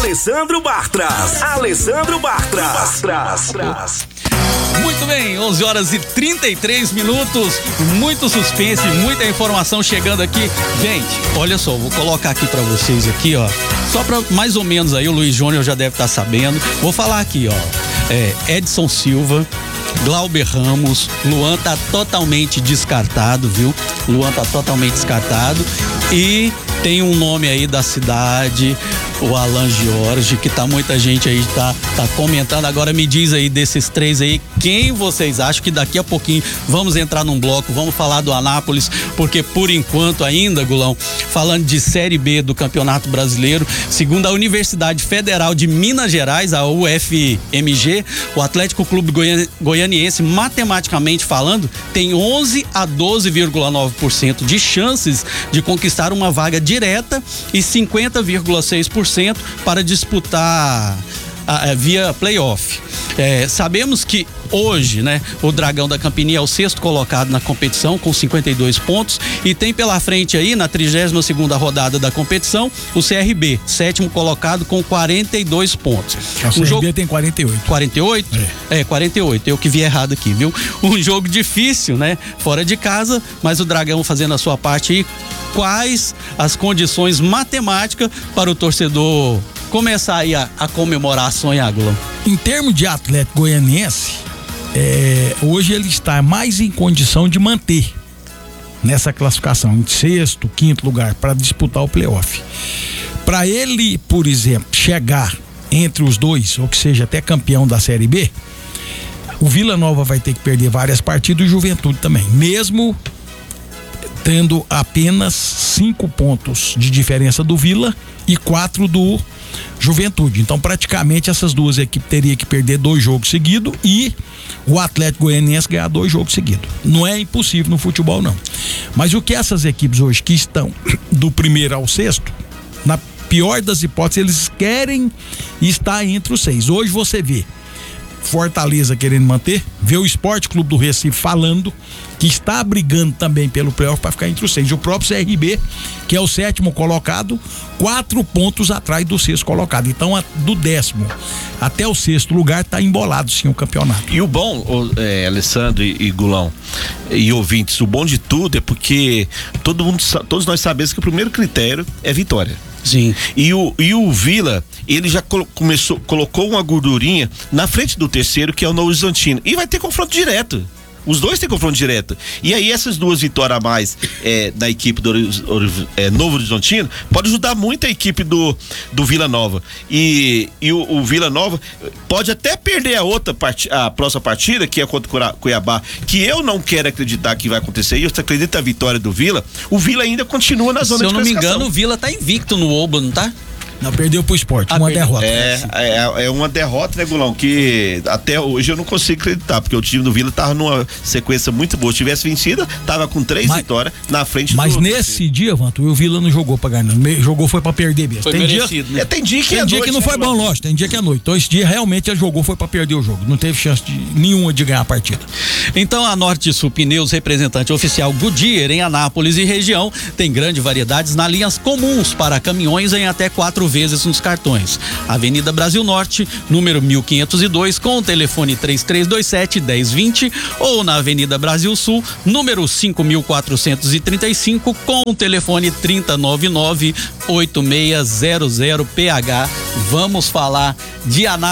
Alessandro Bartras. Muito bem, 11 horas e 33 minutos, muito suspense, muita informação chegando aqui. Gente, olha só, vou colocar aqui pra vocês aqui, ó, só pra mais ou menos aí, o Luiz Júnior já deve estar sabendo. Vou falar aqui, ó, Edson Silva, Glauber Ramos, Luan tá totalmente descartado, viu? Luan tá totalmente descartado e tem um nome aí da cidade, o Alan Jorge, que tá muita gente aí, tá comentando. Agora me diz aí desses três aí, quem vocês acham que daqui a pouquinho vamos entrar num bloco, vamos falar do Anápolis, porque por enquanto ainda, Gulão, falando de Série B do Campeonato Brasileiro, segundo a Universidade Federal de Minas Gerais, a UFMG, o Atlético Clube Goianiense, matematicamente falando, tem 11 a 12,9% de chances de conquistar uma vaga direta e 50,6% para disputar via playoff. Sabemos que hoje, né, o Dragão da Campininha é o 6º colocado na competição com 52 pontos e tem pela frente aí na 32ª rodada da competição o CRB, 7º colocado com 42 pontos. O CRB tem 48. 48? 48. Eu que vi errado aqui, viu? Um jogo difícil, né? Fora de casa, mas o Dragão fazendo a sua parte aí. Quais as condições matemáticas para o torcedor começar aí a comemorar, sonhar, Gulão? Em termos de Atlético Goianiense, hoje ele está mais em condição de manter nessa classificação, em 6º, 5º lugar, para disputar o playoff. Para ele, por exemplo, chegar entre os dois, ou que seja até campeão da Série B, o Vila Nova vai ter que perder várias partidas e o Juventude também, mesmo tendo apenas 5 pontos de diferença do Vila e 4 do Juventude. Então praticamente essas duas equipes teriam que perder 2 jogos seguidos e o Atlético Goianiense ganhar 2 jogos seguidos. Não é impossível no futebol, não. Mas o que essas equipes hoje que estão do 1º ao 6º, na pior das hipóteses, eles querem estar entre os 6. Hoje você vê Fortaleza querendo manter, vê o Sport Clube do Recife falando que está brigando também pelo playoff para ficar entre os 6. E o próprio CRB, que é o 7º colocado, 4 pontos atrás do 6º colocado. Então, do 10º até o 6º lugar tá embolado sim o campeonato. E o bom, Alessandro e Gulão e ouvintes, o bom de tudo é porque todos nós sabemos que o primeiro critério é vitória. Sim. E o Vila, ele já colocou uma gordurinha na frente do 3º, que é o Novo Horizontino. E vai ter confronto direto. Os dois têm confronto direto. E aí essas 2 vitórias a mais da equipe do Novo Horizontino pode ajudar muito a equipe do Vila Nova. E o Vila Nova pode até perder a próxima partida, que é contra o Cuiabá, que eu não quero acreditar que vai acontecer. E eu acredito na vitória do Vila. O Vila ainda continua na zona de classificação. Se eu não me engano, o Vila tá invicto no Oba, não tá? Não, perdeu pro Sport, uma derrota. É uma derrota, né, Gulão? Que até hoje eu não consigo acreditar, porque o time do Vila tava numa sequência muito boa. Se tivesse vencido, tava com 3 vitórias na frente mas do nesse dia, Vanto, o Vila não jogou pra ganhar, jogou foi pra perder mesmo. Foi merecido, né? Tem dia que é noite, que não foi bom, lógico, tem dia que é noite. Então esse dia realmente ele jogou, foi pra perder o jogo. Não teve chance nenhuma de ganhar a partida. Então a Norte Sul Pneus, representante oficial Goodyear em Anápolis e região, tem grande variedades nas linhas comuns para caminhões em até 4 vezes nos cartões. Avenida Brasil Norte, número 1502, com o telefone 3327-1020, ou na Avenida Brasil Sul, número 5435, com o telefone 3099-8600 PH. Vamos falar de Anápolis.